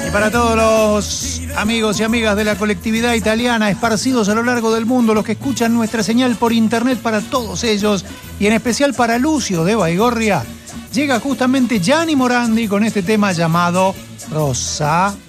Para todos los amigos y amigas de la colectividad italiana esparcidos a lo largo del mundo, los que escuchan nuestra señal por internet, para todos ellos y en especial para Lucio de Baigorria, llega justamente Gianni Morandi con este tema llamado Rosa.